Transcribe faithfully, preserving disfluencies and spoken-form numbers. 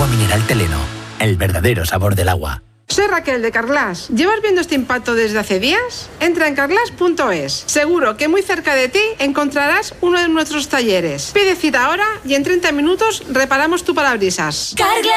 mineral Teleno, el verdadero sabor del agua. Soy Raquel de Carglass. ¿Llevas viendo este impacto desde hace días? Entra en carglass punto es. Seguro que muy cerca de ti encontrarás uno de nuestros talleres. Pide cita ahora y en treinta minutos reparamos tu parabrisas. Carglass